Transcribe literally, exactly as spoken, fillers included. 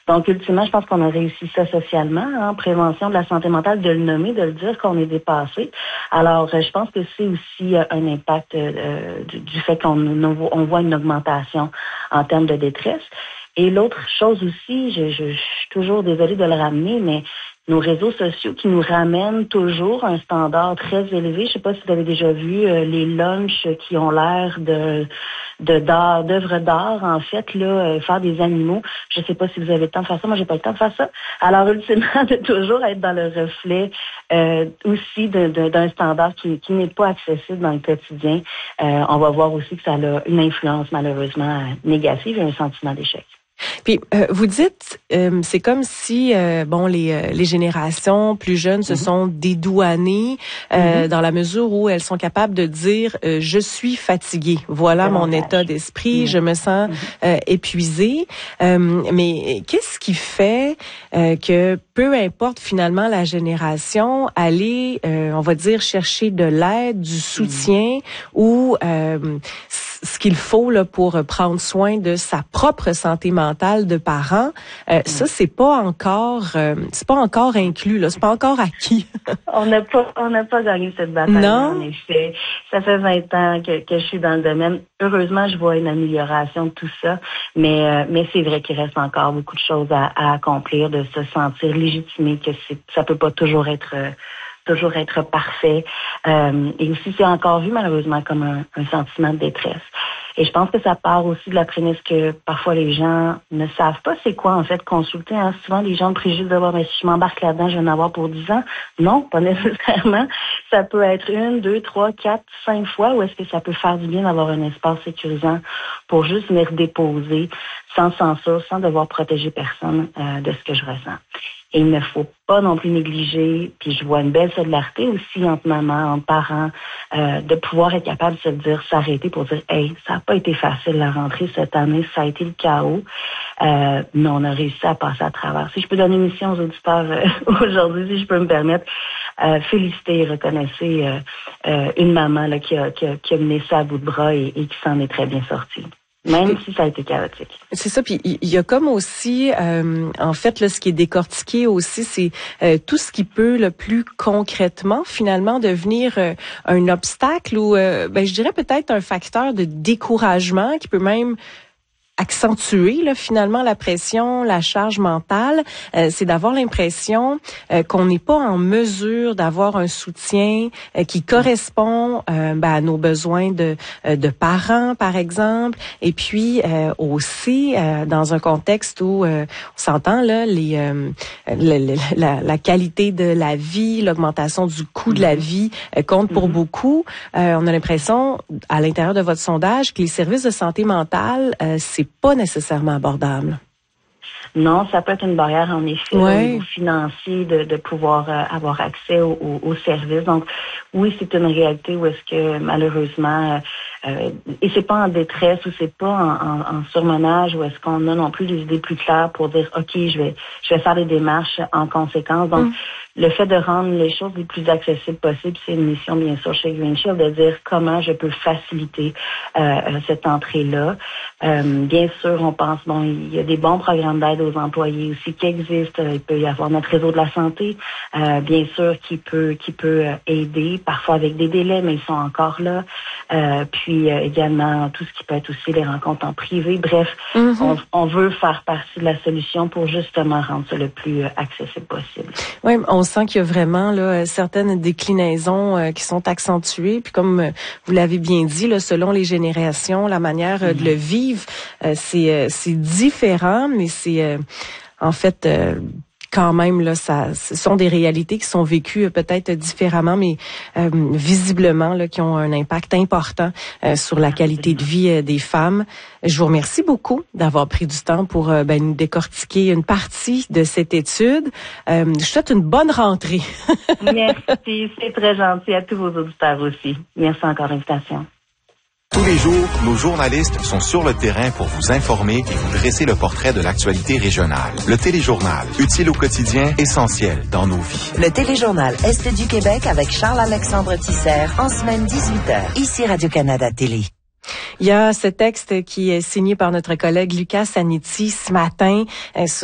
Donc, ultimement, je pense qu'on a réussi ça socialement, hein, prévention de la santé mentale, de le nommer, de le dire qu'on est dépassé. Alors, je pense que c'est aussi un impact euh, du, du fait qu'on on voit une augmentation en termes de détresse. Et l'autre chose aussi, je, je, je suis toujours désolée de le ramener, mais nos réseaux sociaux qui nous ramènent toujours un standard très élevé. Je ne sais pas si vous avez déjà vu euh, les lunchs qui ont l'air de de d'art, d'œuvres d'art, en fait, là, euh, faire des animaux. Je ne sais pas si vous avez le temps de faire ça. Moi, j'ai pas le temps de faire ça. Alors, ultimement, de toujours être dans le reflet euh, aussi de, de, d'un standard qui, qui n'est pas accessible dans le quotidien. Euh, on va voir aussi que ça a une influence malheureusement négative et un sentiment d'échec. Puis euh, vous dites, euh, c'est comme si euh, bon les euh, les générations plus jeunes se mm-hmm. sont dédouanées euh, mm-hmm. dans la mesure où elles sont capables de dire euh, je suis fatiguée, voilà c'est mon état d'esprit, mm-hmm. je me sens mm-hmm. euh, épuisée. Euh, mais qu'est-ce qui fait euh, que peu importe finalement la génération, aller euh, on va dire chercher de l'aide, du soutien mm-hmm. ou euh, ce qu'il faut là pour prendre soin de sa propre santé mentale de parents, euh, ça c'est pas encore, euh, c'est pas encore inclus là, c'est pas encore acquis. on n'a pas, on n'a pas gagné cette bataille. Non. En effet, ça fait vingt ans que, que je suis dans le domaine. Heureusement, je vois une amélioration de tout ça, mais euh, mais c'est vrai qu'il reste encore beaucoup de choses à, à accomplir, de se sentir légitimé, que c'est, ça peut pas toujours être euh, toujours être parfait. Euh, et aussi, c'est encore vu malheureusement comme un, un sentiment de détresse. Et je pense que ça part aussi de la prémisse que parfois les gens ne savent pas c'est quoi en fait consulter. Hein. Souvent, les gens préjugent de voir, mais si je m'embarque là-dedans, je vais en avoir pour dix ans. Non, pas nécessairement. Ça peut être une, deux, trois, quatre, cinq fois où est-ce que ça peut faire du bien d'avoir un espace sécurisant pour juste venir déposer sans censure, sans devoir protéger personne euh, de ce que je ressens. Et il ne faut pas non plus négliger, puis je vois une belle solidarité aussi entre mamans, entre parents, euh, de pouvoir être capable de se dire, s'arrêter pour dire, hey, ça n'a pas été facile la rentrée cette année, ça a été le chaos, euh, mais on a réussi à passer à travers. Si je peux donner une mission aux auditeurs euh, aujourd'hui, si je peux me permettre, euh, féliciter et reconnaître euh, euh, une maman là, qui, a, qui, a, qui a mené ça à bout de bras et, et qui s'en est très bien sortie. Même si ça a été chaotique. C'est ça, puis il y a comme aussi, euh, en fait, là, ce qui est décortiqué aussi, c'est euh, tout ce qui peut le plus concrètement, finalement, devenir euh, un obstacle ou, euh, ben, je dirais peut-être un facteur de découragement qui peut même accentuer là finalement la pression, la charge mentale, euh, c'est d'avoir l'impression euh, qu'on n'est pas en mesure d'avoir un soutien euh, qui correspond euh, ben, à nos besoins de euh, de parents par exemple, et puis euh, aussi euh, dans un contexte où euh, on s'entend là les euh, le, le, la, la qualité de la vie, l'augmentation du coût de la vie euh, compte pour mm-hmm. beaucoup. Euh, on a l'impression à l'intérieur de votre sondage que les services de santé mentale euh, c'est pas nécessairement abordable. Non, ça peut être une barrière en effet ouais. au niveau financier de, de pouvoir euh, avoir accès aux au, au services. Donc oui, c'est une réalité où est-ce que malheureusement euh, et c'est pas en détresse ou c'est pas en, en, en surmenage où est-ce qu'on a non plus des idées plus claires pour dire ok, je vais je vais faire des démarches en conséquence. Donc mm. le fait de rendre les choses les plus accessibles possibles, c'est une mission bien sûr chez Green Shield de dire comment je peux faciliter euh, cette entrée-là. Euh, bien sûr, on pense bon, il y a des bons programmes d'aide aux employés aussi qui existent. Il peut y avoir notre réseau de la santé, euh, bien sûr, qui peut qui peut aider, parfois avec des délais, mais ils sont encore là. Euh, puis euh, également tout ce qui peut être aussi les rencontres en privé. Bref, mm-hmm. on, on veut faire partie de la solution pour justement rendre ça le plus accessible possible. Oui, on sent qu'il y a vraiment là certaines déclinaisons euh, qui sont accentuées. Puis comme euh, vous l'avez bien dit, là, selon les générations, la manière euh, mm-hmm. de le vivre, euh, c'est euh, c'est différent, mais c'est euh, en fait euh, quand même là, ça, ce sont des réalités qui sont vécues euh, peut-être différemment, mais euh, visiblement là, qui ont un impact important euh, sur la qualité de vie euh, des femmes. Je vous remercie beaucoup d'avoir pris du temps pour euh, ben, nous décortiquer une partie de cette étude. Euh, je souhaite une bonne rentrée. Merci, c'est très gentil à tous vos auditeurs aussi. Merci encore de l'invitation. Tous les jours, nos journalistes sont sur le terrain pour vous informer et vous dresser le portrait de l'actualité régionale. Le Téléjournal, utile au quotidien, essentiel dans nos vies. Le Téléjournal Est du Québec avec Charles-Alexandre Tisser en semaine dix-huit heures. Ici Radio-Canada Télé. Il y a ce texte qui est signé par notre collègue Lucas Saniti ce matin.